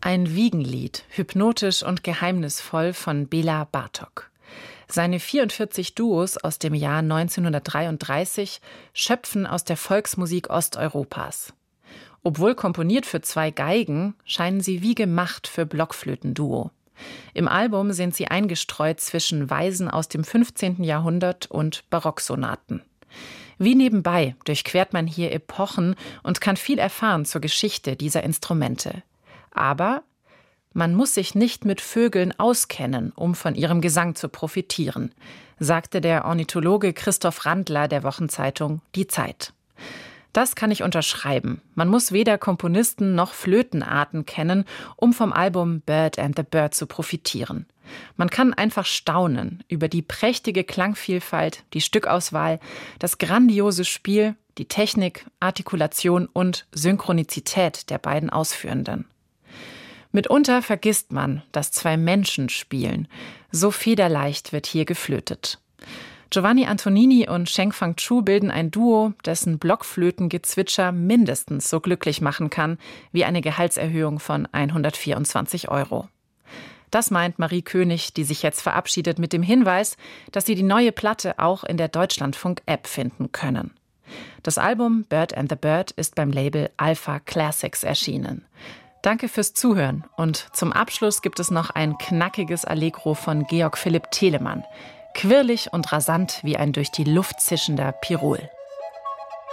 Ein Wiegenlied, hypnotisch und geheimnisvoll von Béla Bartók. Seine 44 Duos aus dem Jahr 1933 schöpfen aus der Volksmusik Osteuropas. Obwohl komponiert für 2 Geigen, scheinen sie wie gemacht für Blockflötenduo. Im Album sind sie eingestreut zwischen Weisen aus dem 15. Jahrhundert und Barocksonaten. Wie nebenbei durchquert man hier Epochen und kann viel erfahren zur Geschichte dieser Instrumente. Aber man muss sich nicht mit Vögeln auskennen, um von ihrem Gesang zu profitieren, sagte der Ornithologe Christoph Randler der Wochenzeitung Die Zeit. Das kann ich unterschreiben. Man muss weder Komponisten noch Flötenarten kennen, um vom Album Bird and the Bird zu profitieren. Man kann einfach staunen über die prächtige Klangvielfalt, die Stückauswahl, das grandiose Spiel, die Technik, Artikulation und Synchronizität der beiden Ausführenden. Mitunter vergisst man, dass 2 Menschen spielen. So federleicht wird hier geflötet. Giovanni Antonini und Sheng Fang Chu bilden ein Duo, dessen Blockflötengezwitscher mindestens so glücklich machen kann wie eine Gehaltserhöhung von 124 €. Das meint Marie König, die sich jetzt verabschiedet mit dem Hinweis, dass Sie die neue Platte auch in der Deutschlandfunk-App finden können. Das Album Bird and the Bird ist beim Label Alpha Classics erschienen. Danke fürs Zuhören und zum Abschluss gibt es noch ein knackiges Allegro von Georg Philipp Telemann. Quirlig und rasant wie ein durch die Luft zischender Pirol.